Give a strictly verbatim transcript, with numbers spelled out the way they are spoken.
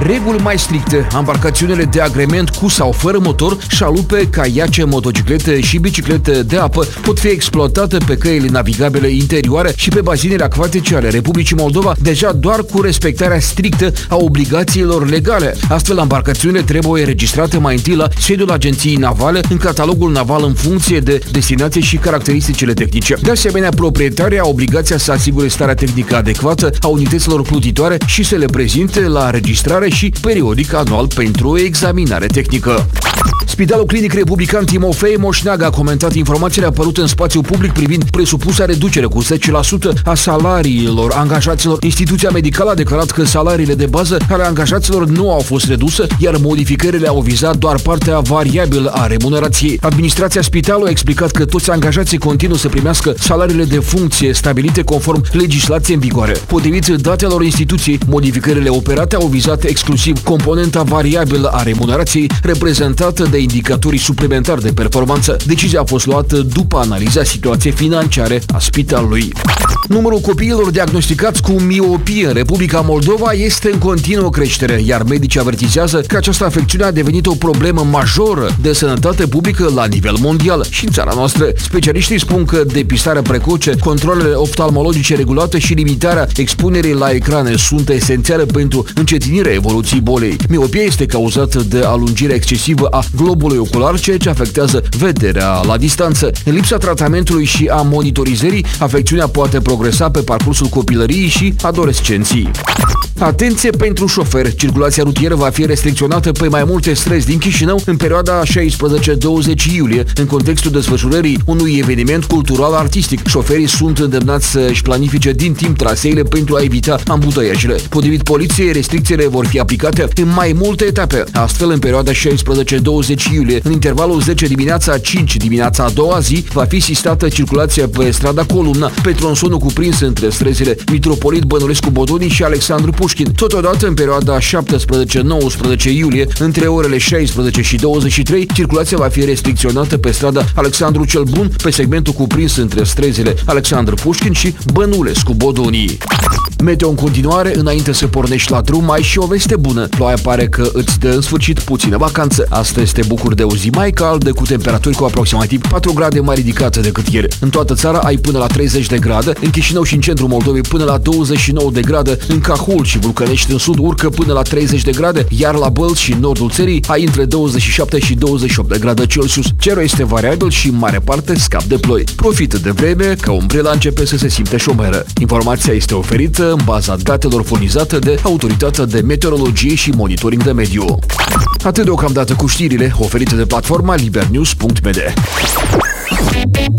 Reguli mai stricte, embarcațiunile de agrement cu sau fără motor, șalupe, caiace, motociclete și biciclete de apă pot fi exploatate pe căile navigabile interioare și pe bazinele acvatice ale Republicii Moldova, deja doar cu respectarea strictă a obligațiilor legale. Astfel, embarcațiunile trebuie registrate mai întâi la sediul Agenției Navale în catalogul naval în funcție de destinație și caracteristicile tehnice. De asemenea, proprietarii au obligația să asigure starea tehnică adecvată a unităților plutitoare și să le prezinte la înregistrare și periodic anual pentru o examinare tehnică. Spitalul Clinic Republican Timofei Moșneagă a comentat informațiile apărute în spațiul public privind presupusa reducere cu zece la sută a salariilor angajaților. Instituția medicală a declarat că salariile de bază ale angajaților nu au fost reduse, iar modificările au vizat doar partea variabilă a remunerației. Administrația spitalului a explicat că toți angajații continuă să primească salariile de funcție stabilite conform legislației în vigoare. Potrivit datelor instituției, modificările operate au vizat exclusiv componenta variabilă a remunerației, reprezentată de indicatorii suplimentari de performanță. Decizia a fost luată după analiza situației financiare a spitalului. Numărul copiilor diagnosticați cu miopie în Republica Moldova este în continuă creștere, iar medicii avertizează că această afecțiune a devenit o problemă majoră de sănătate publică la nivel mondial și în țara noastră. Specialiștii spun că depistarea precoce, controlele oftalmologice regulate și limitarea expunerii la ecrane sunt esențiale pentru încetinirea evoluției bolei. Miopia este cauzată de alungirea excesivă a globului ocular, ceea ce afectează vederea la distanță. În lipsa tratamentului și a monitorizării, afecțiunea poate progresa pe parcursul copilăriei și adolescenții. Atenție pentru șoferi! Circulația rutieră va fi restricționată pe mai multe străzi din Chișinău în perioada șaisprezece douăzeci iulie, în contextul desfășurării unui eveniment cultural-artistic. Șoferii sunt îndemnați să-și planifice din timp traseele pentru a evita ambuteiajele. Potrivit poliției, restricțiile vor fi aplicate în mai multe etape. Astfel, în perioada șaisprezece douăzeci iulie, în intervalul zece dimineața cinci dimineața a doua zi, va fi sistată circulația pe strada Columna, pe tronsonul cuprins între străzile Mitropolit Bănulescu Bodonii și Alexandru Pușkin. Totodată, în perioada șaptesprezece nouăsprezece iulie, între orele șaisprezece și douăzeci și trei, circulația va fi restricționată pe strada Alexandru cel Bun, pe segmentul cuprins între străzile Alexandru Pușkin și Bănulescu Bodonii. Meteo în continuare, înainte să pornești la drum, ai și o veste bună. Ploaia pare că îți dă în sfârșit puțină vacanță. Astăzi te bucuri de o zi mai caldă, cu temperaturi cu aproximativ patru grade mai ridicate decât ieri. În toată țara ai până la treizeci de grade, în Chișinău și în centrul Moldovei până la douăzeci și nouă de grade, în Cahul și Vulcănești în sud urcă până la treizeci de grade, iar la Bălți și în nordul țării ai între douăzeci și șapte și douăzeci și opt de grade Celsius. Cerul este variabil și în mare parte scap de ploi. Profită de vreme, că umbrela începe să se simte șomeră. Informația este oferită în baza datelor furnizate de Autoritatea de Meteorologie și Monitoring de Mediu. Atât deocamdată cu știrile oferite de platforma libernews punct m d.